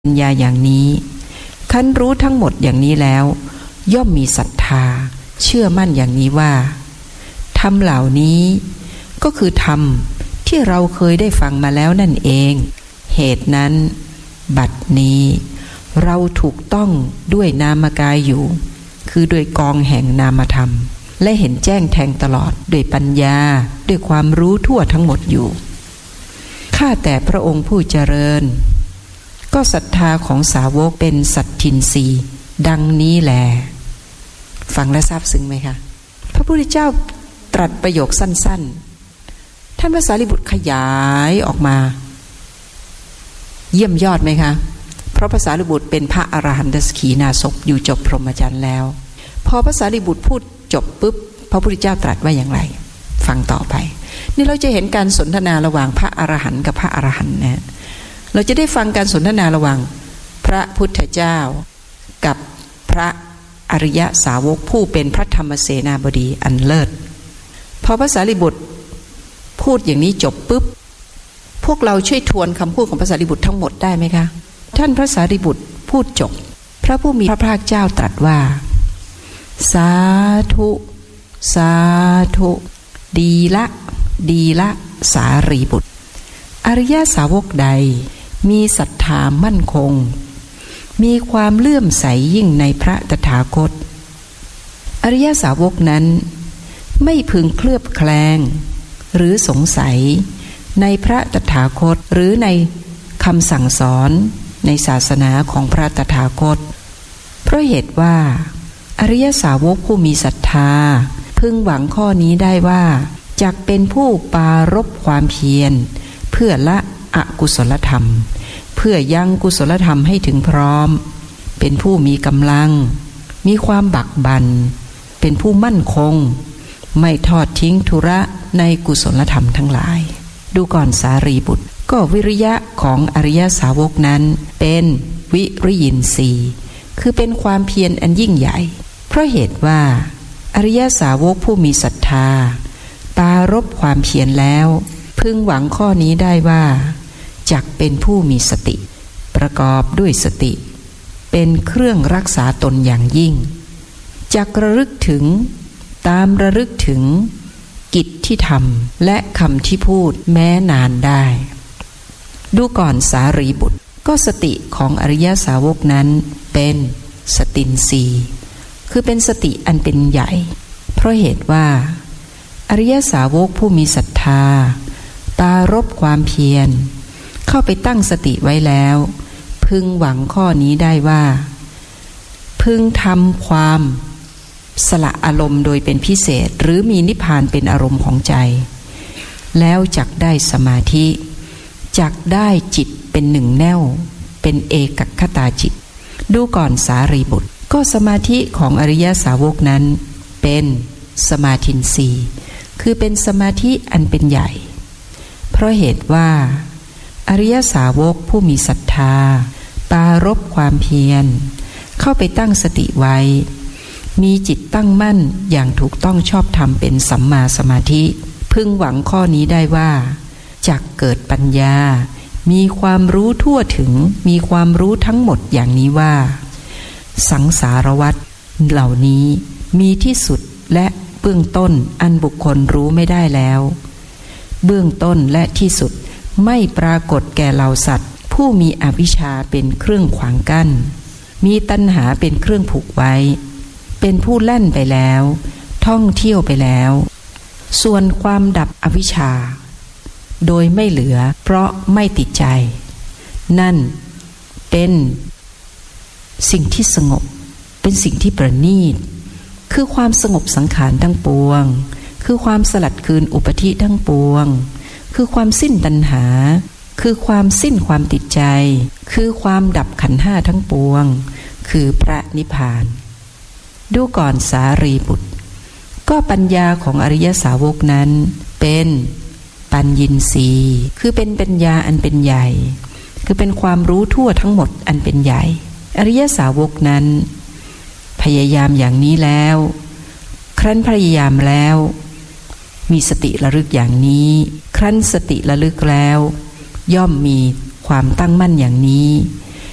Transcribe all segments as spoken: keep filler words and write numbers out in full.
ปัญญาอย่างนี้ครั้นรู้ทั้งหมดอย่างนี้แล้วย่อมมีศรัทธาเชื่อมั่นอย่างนี้ว่าธรรมเหล่านี้ก็คือธรรมที่เราเคยได้ฟังมาแล้วนั่นเองเหตุนั้นบัดนี้เราถูกต้องด้วยนามกายอยู่คือโดยกองแห่งนามธรรมและเห็นแจ้งแทงตลอดด้วยปัญญาด้วยความรู้ทั่วทั้งหมดอยู่ข้าแต่พระองค์ผู้เจริญก็ศรัทธาของสาวกเป็นสัตทินรีดังนี้แลฟังและซาบซึ้งไหมคะพระพุทธเจ้าตรัสประโยคสั้นๆท่านพระสารีบุตรขยายออกมาเยี่ยมยอดไหมคะเพราะพระสารีบุตรเป็นพระอรหันตสขีณาสพอยู่จบพรหมจรรย์แล้วพอพระสารีบุตรพูดจบปุ๊บพระพุทธเจ้าตรัสว่าอย่างไรฟังต่อไปนี่เราจะเห็นการสนทนาระหว่างพระอรหันต์กับพระอรหันต์นะเราจะได้ฟังการสนทนาระหว่างพระพุทธเจ้ากับพระอริยสาวกผู้เป็นพระธรรมเสนาบดีอันเลิศพอพระสารีบุตรพูดอย่างนี้จบปุ๊บพวกเราช่วยทวนคำพูดของพระสารีบุตรทั้งหมดได้ไหมคะท่านพระสารีบุตรพูดจบพระผู้มีพระภาคเจ้าตรัสว่าสาธุสาธุดีละดีละสารีบุตรอริยสาวกใดมีศรัทธามั่นคงมีความเลื่อมใสยิ่งในพระตถาคตอริยสาวกนั้นไม่พึงเคลือบแคลงหรือสงสัยในพระตถาคตหรือในคำสั่งสอนในศาสนาของพระตถาคตเพราะเหตุว่าอริยสาวกผู้มีศรัทธาพึงหวังข้อนี้ได้ว่าจักเป็นผู้ปรารภความเพียรเพื่อละอกุศลธรรมเพื่อยังกุศลธรรมให้ถึงพร้อมเป็นผู้มีกำลังมีความบักบั่นเป็นผู้มั่นคงไม่ทอดทิ้งธุระในกุศลธรรมทั้งหลายดูก่อนสารีบุตรก็วิริยะของอริยสาวกนั้นเป็นวิริยินทรีย์คือเป็นความเพียรอันยิ่งใหญ่เพราะเหตุว่าอริยสาวกผู้มีศรัทธาปรารภความเพียรแล้วพึงหวังข้อนี้ได้ว่าจักเป็นผู้มีสติประกอบด้วยสติเป็นเครื่องรักษาตนอย่างยิ่งจักระลึกถึงตามระลึกถึงกิจที่ทำและคำที่พูดแม้นานได้ดูก่อนสารีบุตรก็สติของอริยสาวกนั้นเป็นสตินทรีย์คือเป็นสติอันเป็นใหญ่เพราะเหตุว่าอริยสาวกผู้มีศรัทธาปรารภความเพียรเข้าไปตั้งสติไว้แล้วพึงหวังข้อนี้ได้ว่าพึงทำความสละอารมณ์โดยเป็นพิเศษหรือมีนิพพานเป็นอารมณ์ของใจแล้วจักได้สมาธิจักได้จิตเป็นหนึ่งแน่วเป็นเอกคตาจิตดูก่อนสารีบุตรก็สมาธิของอริยสาวกนั้นเป็นสมาธินทรีย์คือเป็นสมาธิอันเป็นใหญ่เพราะเหตุว่าอริยสาวกผู้มีศรัทธาปรารภความเพียรเข้าไปตั้งสติไว้มีจิตตั้งมั่นอย่างถูกต้องชอบธรรมเป็นสัมมาสมาธิพึงหวังข้อนี้ได้ว่าจักเกิดปัญญามีความรู้ทั่วถึงมีความรู้ทั้งหมดอย่างนี้ว่าสังสารวัฏเหล่านี้มีที่สุดและเบื้องต้นอันบุคคลรู้ไม่ได้แล้วเบื้องต้นและที่สุดไม่ปรากฏแก่เหล่าสัตว์ผู้มีอวิชชาเป็นเครื่องขวางกั้นมีตัณหาเป็นเครื่องผูกไว้เป็นผู้แล่นไปแล้วท่องเที่ยวไปแล้วส่วนความดับอวิชชาโดยไม่เหลือเพราะไม่ติดใจนั่นเป็นสิ่งที่สงบเป็นสิ่งที่ประณีตคือความสงบสังขารทั้งปวงคือความสลัดคืนอุปธิทั้งปวงคือความสิ้นตัณหาคือความสิ้นความติดใจคือความดับขันธ์ห้าทั้งปวงคือพระนิพพานดูก่อนสารีบุตรก็ปัญญาของอริยสาวกนั้นเป็นปัญญินทรีย์คือเป็นปัญญาอันเป็นใหญ่คือเป็นความรู้ทั่วทั้งหมดอันเป็นใหญ่อริยสาวกนั้นพยายามอย่างนี้แล้วครั้นพยายามแล้วมีสติระลึกอย่างนี้ครั้นสติระลึกแล้วย่อมมีความตั้งมั่นอย่างนี้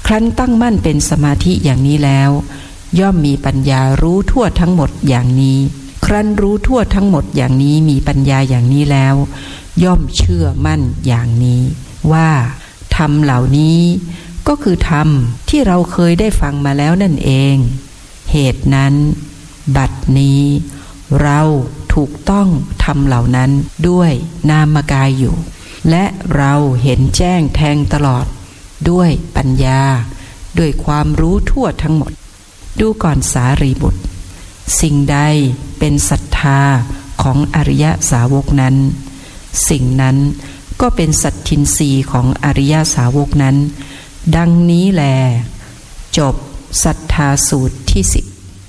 รั้นตั้งมั่นเป็นสมาธิอย่างนี้แล้วย่อมมีปัญญารู้ทั่วทั้งหมดอย่างนี้ครั้นรู้ทั่วทั้งหมดอย่างนี้มีปัญญาอย่างนี้แล้วย่อมเชื่อมั่นอย่างนี้ว่าธรรมเหล่านี้ก็คือธรรมที่เราเคยได้ฟังมาแล้วนั่นเองเหตุนั้นบัดนี้เราถูกต้องธรรมเหล่านั้นด้วยนามกายอยู่และเราเห็นแจ้งแทงตลอดด้วยปัญญาด้วยความรู้ทั่วทั้งหมดดูก่อนสารีบุตรสิ่งใดเป็นศรัทธาของอริยสาวกนั้นสิ่งนั้นก็เป็นสัตทินรีย์ของอริยสาวกนั้นดังนี้แลจบศรัทธาสูตรที่สิบ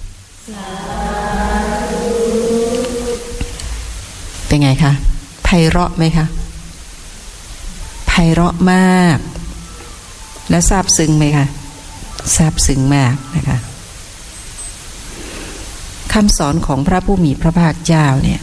เป็นไงคะไพเราะไหมคะไพเราะมากและซาบซึ้งไหมคะซาบซึ้งมากนะคะคำสอนของพระผู้มีพระภาคเจ้าเนี่ย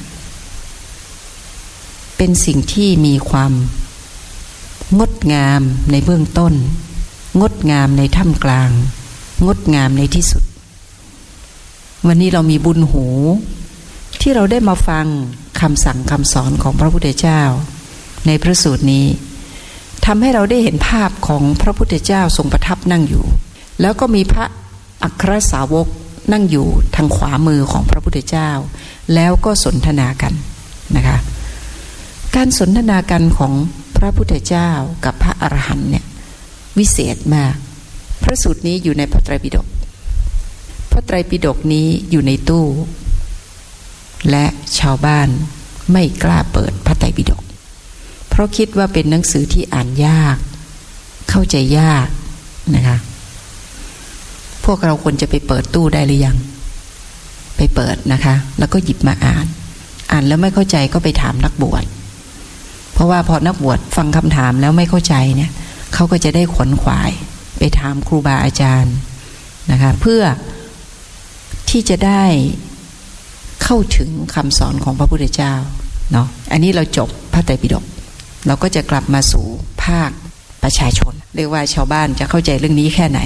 เป็นสิ่งที่มีความงดงามในเบื้องต้นงดงามในท่ามกลางงดงามในที่สุดวันนี้เรามีบุญหูที่เราได้มาฟังคำสั่งคำสอนของพระพุทธเจ้าในพระสูตรนี้ทำให้เราได้เห็นภาพของพระพุทธเจ้าทรงประทับนั่งอยู่แล้วก็มีพระอัครสาวกนั่งอยู่ทางขวามือของพระพุทธเจ้าแล้วก็สนทนากันนะคะการสนทนากันของพระพุทธเจ้ากับพระอรหันต์เนี่ยวิเศษมากพระสูตรนี้อยู่ในพระไตรปิฎกพระไตรปิฎกนี้อยู่ในตู้และชาวบ้านไม่กล้าเปิดพระไตรปิฎกเพราะคิดว่าเป็นหนังสือที่อ่านยากเข้าใจยากนะคะพวกเราควรจะไปเปิดตู้ได้หรือยังไปเปิดนะคะแล้วก็หยิบมาอ่านอ่านแล้วไม่เข้าใจก็ไปถามนักบวชเพราะว่าพอนักบวชฟังคำถามแล้วไม่เข้าใจเนี่ยเขาก็จะได้ขวนขวายไปถามครูบาอาจารย์นะคะเพื่อที่จะได้เข้าถึงคำสอนของพระพุทธเจ้าเนาะอันนี้เราจบพระไตรปิฎกเราก็จะกลับมาสู่ภาคประชาชนเรียกว่าชาวบ้านจะเข้าใจเรื่องนี้แค่ไหน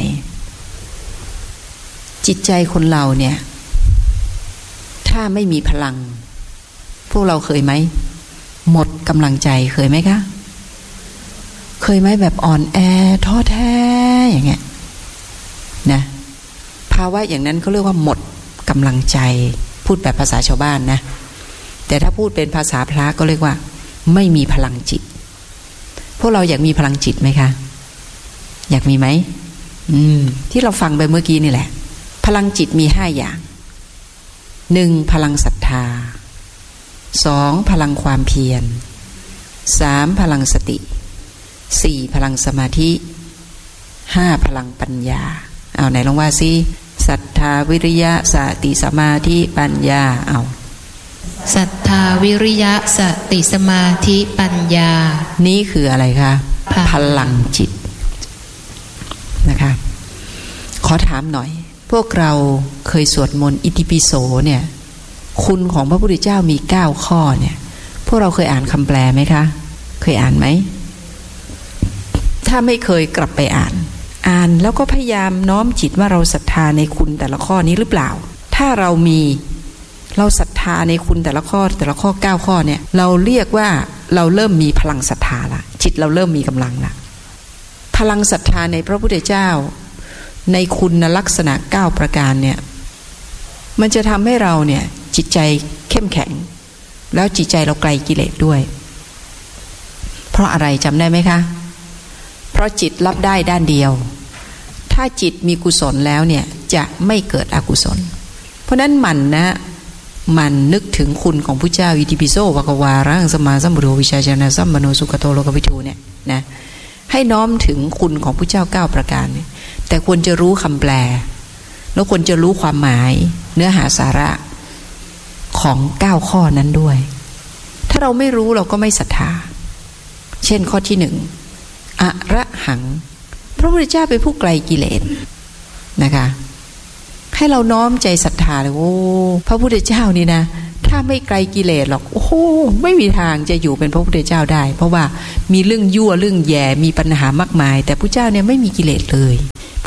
จิตใจคนเราเนี่ยถ้าไม่มีพลังพวกเราเคยไหมหมดกำลังใจเคยไหมคะเคยไหมแบบอ่อนแอท้อแท้อย่างเงี้ยนะภาวะอย่างนั้นเขาเรียกว่าหมดกำลังใจพูดแบบภาษาชาวบ้านนะแต่ถ้าพูดเป็นภาษาพระก็เรียกว่าไม่มีพลังจิตพวกเราอยากมีพลังจิตไหมคะอยากมีไหมอืมที่เราฟังไปเมื่อกี้นี่แหละพลังจิตมีห้าอย่างหนึ่งพลังศรัทธาสองพลังความเพียรสามพลังสติสี่พลังสมาธิห้าพลังปัญญาเอาไหนลองว่าสิศรัทธาวิริยะสติสมาธิปัญญาเอาศรัทธาวิริยะสติสมาธิปัญญานี่คืออะไรคะพลังจิตนะคะขอถามหน่อยพวกเราเคยสวดมนต์อิติปิโสเนี่ยคุณของพระพุทธเจ้ามีเก้าข้อเนี่ยพวกเราเคยอ่านคำแปลไหมคะเคยอ่านไหมถ้าไม่เคยกลับไปอ่านอ่านแล้วก็พยายามน้อมจิตว่าเราศรัทธาในคุณแต่ละข้อนี้หรือเปล่าถ้าเรามีเราศรัทธาในคุณแต่ละข้อแต่ละข้อเก้าข้อเนี่ยเราเรียกว่าเราเริ่มมีพลังศรัทธาละจิตเราเริ่มมีกำลังละพลังศรัทธาในพระพุทธเจ้าในคุณลักษณะเก้าประการเนี่ยมันจะทำให้เราเนี่ยจิตใจเข้มแข็งแล้วจิตใจเราไกลกิเลสด้วยเพราะอะไรจำได้ไหมคะเพราะจิตรับได้ด้านเดียวถ้าจิตมีกุศลแล้วเนี่ยจะไม่เกิดอกุศลเพราะนั้นมันนะมันนึกถึงคุณของพระเจ้าอิติปิโสภควารังสมาสัมพุทโธวิชาชนะสัมมโนสุขโตโลกวิทูเนี่ยนะให้น้อมถึงคุณของพระเจ้าเก้าประการเนี่ยแต่ควรจะรู้คำแปลแล้วควรจะรู้ความหมายเนื้อหาสาระของเก้าข้อนั้นด้วยถ้าเราไม่รู้เราก็ไม่ศรัทธาเช่นข้อที่หนึ่งอระหังพระพุทธเจ้าเป็นผู้ไกลกิเลสนะคะให้เราน้อมใจศรัทธาเลยโอ้พระพุทธเจ้านี่นะถ้าไม่ไกลกิเลสหรอกโอ้โหไม่มีทางจะอยู่เป็นพระพุทธเจ้าได้เพราะว่ามีเรื่องยั่วเรื่องแย่มีปัญหามากมายแต่พระเจ้าเนี่ยไม่มีกิเลสเลย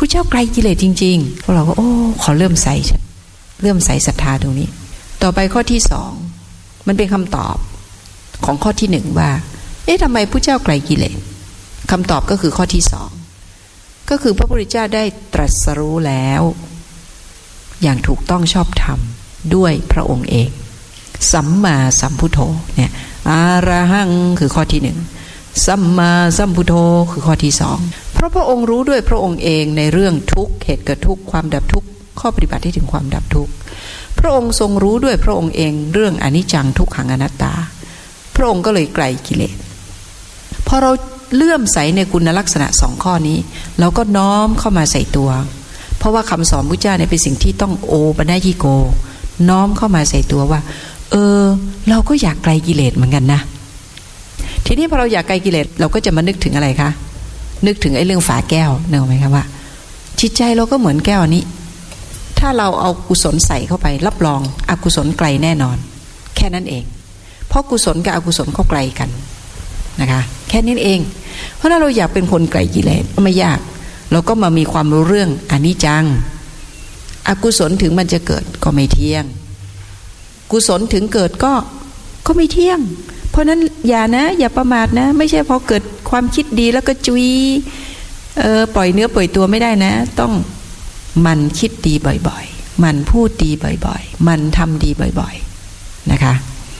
ผู้เจ้าไกลกิเลสจริงๆพวกเราก็โอ้ขอเริ่มใส่เริ่มใส่ศรัทธาตรงนี้ต่อไปข้อที่สองมันเป็นคำตอบของข้อที่หนึ่งว่าเอ๊ะทำไมผู้เจ้าไกลกิเลสคำตอบก็คือข้อที่สองก็คือพระพุทธเจ้าได้ตรัสรู้แล้วอย่างถูกต้องชอบธรรมด้วยพระองค์เองสัมมาสัมพุทโธเนี่ยอาระหังคือข้อที่หนึ่งสัมมาสัมพุทโธคือข้อที่สองเพราะพระองค์รู้ด้วยพระองค์เองในเรื่องทุกข์เหตุเกิดทุกข์ความดับทุกข์ข้อปฏิบัติที่ถึงความดับทุกข์พระองค์ทรงรู้ด้วยพระองค์เองเรื่องอนิจจังทุกขังอนัตตาพระองค์ก็เลยไกลกิเลสพอเราเลื่อมใสในคุณลักษณะสองข้อนี้เราก็น้อมเข้ามาใส่ตัวเพราะว่าคำสอนพุทธเจ้าเนี่ยเป็นสิ่งที่ต้องโอปนัญิโกน้อมเข้ามาใส่ตัวว่าเออเราก็อยากไกลกิเลสเหมือนกันนะทีนี้พอเราอยากไกลกิเลสเราก็จะมานึกถึงอะไรคะนึกถึงไอ้เรื่องฝาแก้วนึกออกไหมคะว่าจิตใจเราก็เหมือนแก้วนี้ถ้าเราเอากุศลใส่เข้าไปรับรองอกุศลไกลแน่นอนแค่นั้นเองเพราะกุศลกับอกุศลเข้าไกลกันนะคะแค่นี้เองเพราะถ้าเราอยากเป็นคนไกลกิเลสไม่ยากเราก็มามีความรู้เรื่องอนิจจังอกุศลถึงมันจะเกิดก็ไม่เที่ยงกุศลถึงเกิดก็ก็ไม่เที่ยงเพราะนั้นอย่านะอย่าประมาทนะไม่ใช่พอเกิดความคิดดีแล้วก็จุยเออปล่อยเนื้อปล่อยตัวไม่ได้นะต้องมันคิดดีบ่อยๆมันพูดดีบ่อยๆมันทำดีบ่อยๆนะคะ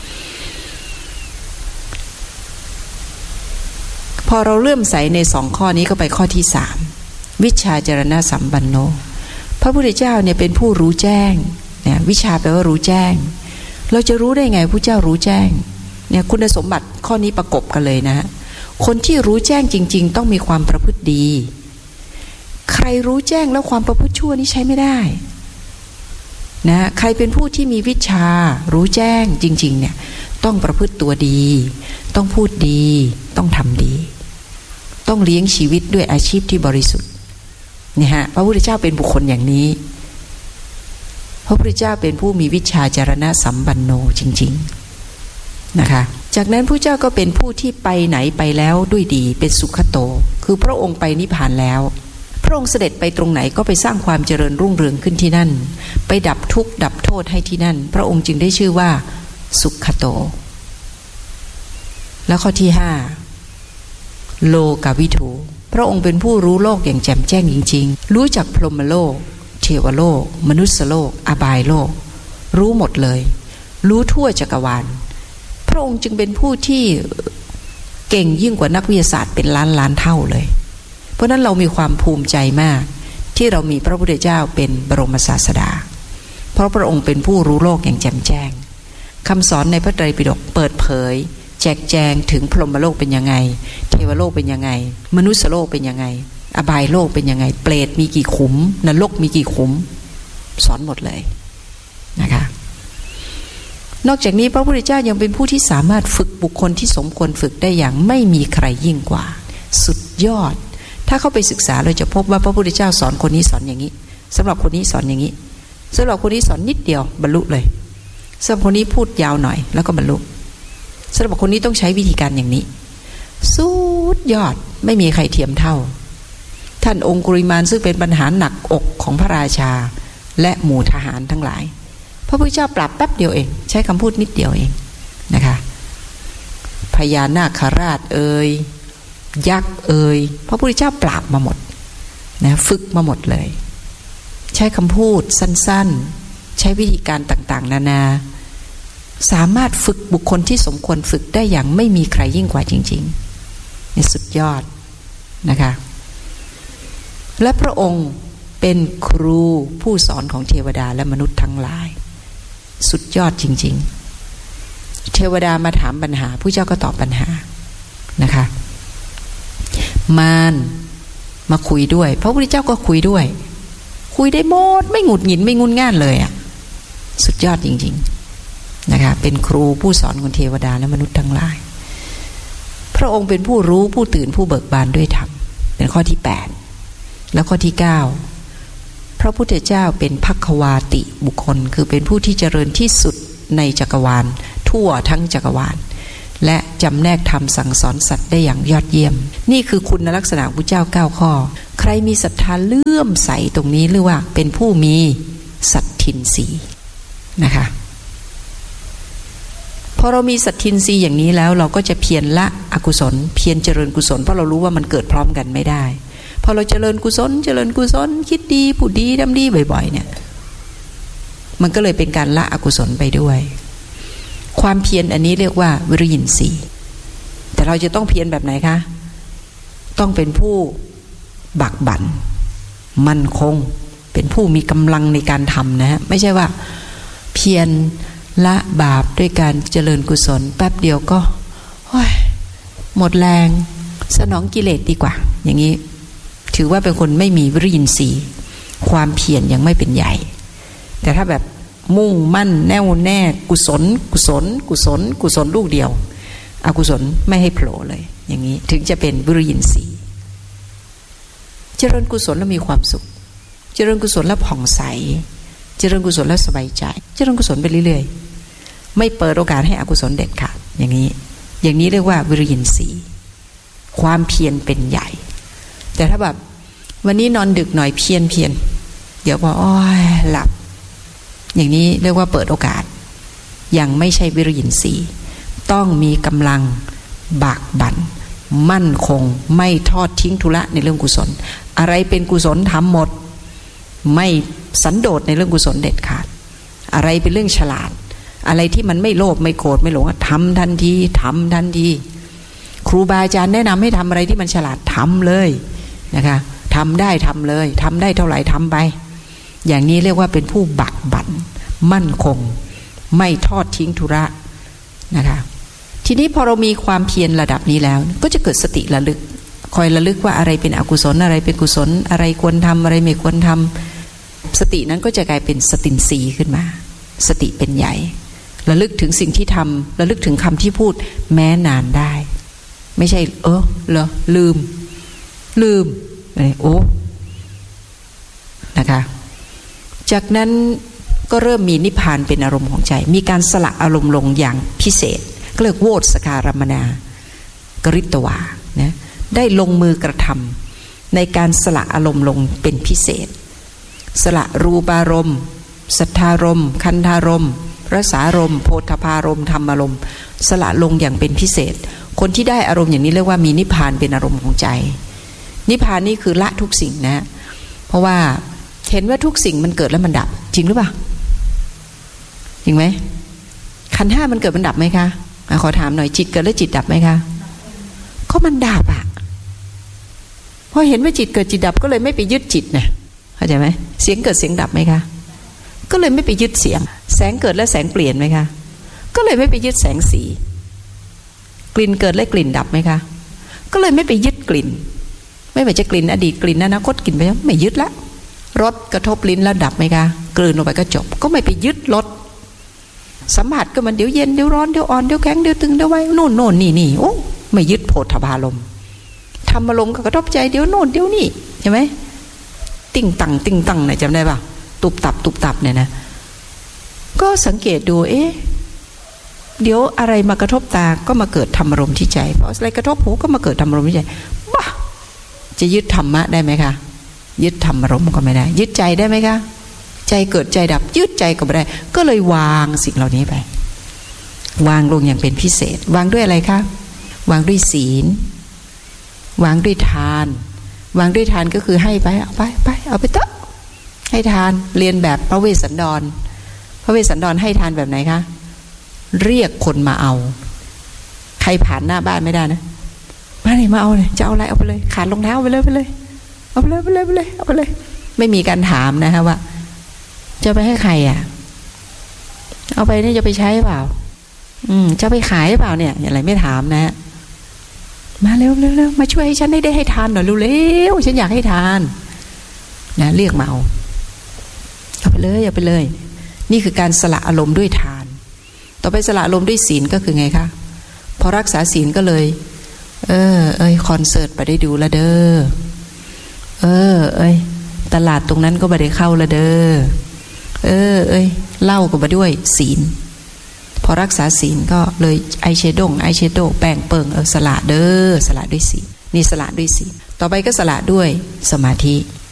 พอเราเริ่มใส่ในสองข้อนี้ก็ไปข้อที่สามวิชาจารณะสัมปันโนพระพุทธเจ้าเนี่ยเป็นผู้รู้แจ้งเนี่ยวิชาแปลว่ารู้แจ้งเราจะรู้ได้ไงพระเจ้ารู้แจ้งเนี่ยคุณสมบัติข้อนี้ประกบกันเลยนะคนที่รู้แจ้งจริงๆต้องมีความประพฤติดีใครรู้แจ้งแล้วความประพฤติชั่วนี่ใช้ไม่ได้นะใครเป็นผู้ที่มีวิชารู้แจ้งจริงๆเนี่ยต้องประพฤติตัวดีต้องพูดดีต้องทำดีต้องเลี้ยงชีวิตด้วยอาชีพที่บริสุทธิ์เนี่ยฮะพระพุทธเจ้าเป็นบุคคลอย่างนี้พระพุทธเจ้าเป็นผู้มีวิชาจารณะสัมปันโนจริงๆนะคะจากนั้นพระเจ้าก็เป็นผู้ที่ไปไหนไปแล้วด้วยดีเป็นสุขโตคือพระองค์ไปนิพพานแล้วพระองค์เสด็จไปตรงไหนก็ไปสร้างความเจริญรุ่งเรืองขึ้นที่นั่นไปดับทุกข์ดับโทษให้ที่นั่นพระองค์จึงได้ชื่อว่าสุขโตแล้วข้อที่ห้าโลกวิถูพระองค์เป็นผู้รู้โลกอย่างแจ่มแจ้งจริงๆรู้จักพรหมโลกเทวโลกมนุษยโลกอบายโลกรู้หมดเลยรู้ทั่วจักรวาลพระองค์จึงเป็นผู้ที่เก่งยิ่งกว่านักวิทยาศาสตร์เป็นล้านล้านเท่าเลยเพราะนั้นเรามีความภูมิใจมากที่เรามีพระพุทธเจ้าเป็นบรมศาสดาเพราะพระองค์เป็นผู้รู้โลกอย่างแจ่มแจ้งคำสอนในพระไตรปิฎกเปิดเผยแจกแจงถึงพรหมโลกเป็นยังไงเทวโลกเป็นยังไงมนุษยโลกเป็นยังไงอบายโลกเป็นยังไงเปรตมีกี่ขุมนรกมีกี่ขุมสอนหมดเลยนะคะนอกจากนี้พระพุทธเจ้ายังเป็นผู้ที่สามารถฝึกบุคคลที่สมควรฝึกได้อย่างไม่มีใครยิ่งกว่าสุดยอดถ้าเข้าไปศึกษาเราจะพบว่าพระพุทธเจ้าสอนคนนี้สอนอย่างนี้สำหรับคนนี้สอนอย่างนี้สำหรับคนนี้สอนนิดเดียวบรรลุเลยสำหรับคนนี้พูดยาวหน่อยแล้วก็บรรลุสำหรับคนนี้ต้องใช้วิธีการอย่างนี้สุดยอดไม่มีใครเทียมเท่าท่านองคุริมานซึ่งเป็นปัญหาหนักอกของพระราชาและหมู่ทหารทั้งหลายพระพุทธเจ้าปราบแป๊บเดียวเองใช้คำพูดนิดเดียวเองนะคะพญานาคราชเอ่ยยักษ์เอ่ยพระพุทธเจ้าปราบมาหมดนะฝึกมาหมดเลยใช้คำพูดสั้นๆใช้วิธีการต่างๆนานาสามารถฝึกบุคคลที่สมควรฝึกได้อย่างไม่มีใครยิ่งกว่าจริงๆนี่สุดยอดนะคะและพระองค์เป็นครูผู้สอนของเทวดาและมนุษย์ทั้งหลายสุดยอดจริงๆเทวดามาถามปัญหาผู้เจ้าก็ตอบปัญหานะคะมารมาคุยด้วยพระพุทธเจ้าก็คุยด้วยคุยได้หมดไม่หงุดหงิดไม่งุนง่านเลยอ่ะสุดยอดจริงๆนะคะเป็นครูผู้สอนของเทวดาและมนุษย์ทั้งหลายพระองค์เป็นผู้รู้ผู้ตื่นผู้เบิกบานด้วยธรรมเป็นข้อที่แปดแล้วข้อที่เก้าพระพุทธเจ้าเป็นภัควาติบุคคลคือเป็นผู้ที่เจริญที่สุดในจักรวาลทั่วทั้งจักรวาลและจำแนกธรรมสั่งสอนสัตว์ได้อย่างยอดเยี่ยมนี่คือคุณลักษณะของพระเจ้าเก้าข้อใครมีศรัทธาเลื่อมใสตรงนี้เรียกว่าเป็นผู้มีสัตทินรีนะคะพอเรามีสัตทินรีอย่างนี้แล้วเราก็จะเพียรละอกุศลเพียรเจริญกุศลเพราะเรารู้ว่ามันเกิดพร้อมกันไม่ได้พอเราเจริญกุศลเจริญกุศลคิดดีพูดดีทำดีบ่อยๆเนี่ยมันก็เลยเป็นการละอกุศลไปด้วยความเพียรอันนี้เรียกว่าวิริยินทรีย์แต่เราจะต้องเพียรแบบไหนคะต้องเป็นผู้บักบั่นมั่นคงเป็นผู้มีกำลังในการทำนะฮะไม่ใช่ว่าเพียรละบาปด้วยการเจริญกุศลแป๊บเดียวก็หมดแรงสนองกิเลสดีกว่าอย่างนี้ถือว่าเป็นคนไม่มีวิริยินทรีย์ความเพียรยังไม่เป็นใหญ่แต่ถ้าแบบมุ่งมั่นแน่วแน่กุศลกุศลกุศลกุศลลูกเดียวอกุศลไม่ให้โผล่เลยอย่างนี้ถึงจะเป็นวิริยินทรีย์เจริญกุศลแล้วมีความสุขเจริญกุศลแล้วผ่องใสเจริญกุศลแล้วสบายใจเจริญกุศลไปเรื่อยๆไม่เปิดโอกาสให้อกุศลเด็ดขาดอย่างนี้อย่างนี้เรียกว่าวิริยินทรีย์ความเพียรเป็นใหญ่แต่ถ้าแบบวันนี้นอนดึกหน่อยเพียรเพียรเดี๋ยวพออ้อยหลับอย่างนี้เรียกว่าเปิดโอกาสยังไม่ใช่วิริยินทรีย์ต้องมีกำลังบากบั่นมั่นคงไม่ทอดทิ้งธุระในเรื่องกุศลอะไรเป็นกุศลทำหมดไม่สันโดษในเรื่องกุศลเด็ดขาดอะไรเป็นเรื่องฉลาดอะไรที่มันไม่โลภไม่โกรธไม่หลงทำทันทีทำทันทีครูบาอาจารย์แนะนำให้ทำอะไรที่มันฉลาดทำเลยนะคะทำได้ทำเลยทำได้เท่าไหร่ทำไปอย่างนี้เรียกว่าเป็นผู้บักบั่นมั่นคงไม่ทอดทิ้งธุระนะคะทีนี้พอเรามีความเพียรระดับนี้แล้วก็จะเกิดสติระลึกคอยระลึกว่าอะไรเป็นอกุศลอะไรเป็นกุศลอะไรควรทำอะไรไม่ควรทำสตินั้นก็จะกลายเป็นสตินทรีย์ขึ้นมาสติเป็นใหญ่ระลึกถึงสิ่งที่ทำระลึกถึงคำที่พูดแม้นานได้ไม่ใช่เออเหรอลืมลืมอะไรโอ้นะคะจากนั้นก็เริ่มมีนิพพานเป็นอารมณ์ของใจมีการสละอารมณ์ลงอย่างพิเศษก็เรียกโวสการมนากริตวานะได้ลงมือกระทำในการสละอารมณ์ลงเป็นพิเศษสละรูปารมณ์สัทธารมณ์คันธารมณ์รสารมณ์โพธพารมณ์ธรรมารมณ์สละลงอย่างเป็นพิเศษคนที่ได้อารมณ์อย่างนี้เรียกว่ามีนิพพานเป็นอารมณ์ของใจนิพพานนี่คือละทุกสิ่งนะเพราะว่าเห็นว่าทุกสิ่งมันเกิดแล้วมันดับจริงหรือเปล่าจริงไหมขันธ์ห้ามันเกิดมันดับไหมคะขอถามหน่อยจิตเกิดแล้วจิตดับไหมคะก็มันดับอ่ะพอเห็นว่าจิตเกิดจิตดับก็เลยไม่ไปยึดจิตนะเข้าใจไหมเสียงเกิดเสียงดับไหมคะก็เลยไม่ไปยึดเสียงแสงเกิดแล้วแสงเปลี่ยนไหมคะก็เลยไม่ไปยึดแสงสีกลิ่นเกิดแล้วกลิ่นดับไหมคะก็เลยไม่ไปยึดกลิ่นไม่ว่าจะกลิ่นอดีตกลิ่นอนาคตกลิ่นไปแล้วไม่ยึดละรสกระทบลิ้นแล้วดับไหมคะกลืนลงไปก็จบก็ไม่ไปยึดรสสัมผัสก็มันเดี๋ยวเย็นเดี๋ยวร้อนเดี๋ยวอ่อนเดี๋ยวแข็งเดี๋ยวตึงเดี๋ยวไว้โน่นโน่นนี่นี่โอ้ไม่ยึดโผฏฐัพพารมณ์ธรรมารมณ์ก็กระทบใจเดี๋ยวโน่นเดี๋ยวนี่ใช่ไหมติ่งตังติ่งตังเนี่ยจำได้ป่ะตุบตับตุบตับเนี่ยนะก็สังเกตดูเอ๊ะเดี๋ยวอะไรมากระทบตาก็มาเกิดธรรมารมณ์ที่ใจเพราะอะไรกระทบหูก็มาเกิดธรรมารมณ์ที่ใจบ้าจะยึดธรรมะได้ไหมคะยึดธรรมารมณ์ก็ไม่ได้ยึดใจได้ไหมคะใจเกิดใจดับยึดใจก็ไม่ได้ก็เลยวางสิ่งเหล่านี้ไปวางลงอย่างเป็นพิเศษวางด้วยอะไรคะวางด้วยศีลวางด้วยทานวางด้วยทานก็คือให้ไปเอาไปไปเอาไปเถอะให้ทานเรียนแบบพระเวสสันดรพระเวสสันดรให้ทานแบบไหนคะเรียกคนมาเอาใครผ่านหน้าบ้านไม่ได้นะมาเลยมาเอาเลยจะเอาอะไรเอาไปเลยขาดรองเท้าไปเลยไปเลยเอาไปเลยไปเลยไปเลยเอาไปเลยไม่มีการถามนะคะว่าจะไปให้ใครอ่ะเอาไปเนี่ยจะไปใช้เปล่าอืมจะไปขายเปล่าเนี่ยอะไรไม่ถามนะมาเร็วเร็วเร็วมาช่วยให้ฉันได้ได้ให้ทานหน่อยเร็วๆฉันอยากให้ทานนะเรียกมาเอาเอาไปเลยเอาไปเลยนี่คือการสละอารมณ์ด้วยทานต่อไปสละอารมณ์ด้วยศีลก็คือไงคะพอรักษาศีลก็เลยเออเอ้ยคอนเสิร์ตไปได้ดูละเด้อเออเอ้ยตลาดตรงนั้นก็ไปได้เข้าละเด้อเออเอ้ยเล่าก็มาด้วยศีลพอรักษาศีลก็เลยไอเชดงไอเชโดแป้งเปิงเออสละเด้อสละด้วยศีลนี่สละด้วยศีลต่อไปก็สละด้วยสมาธิ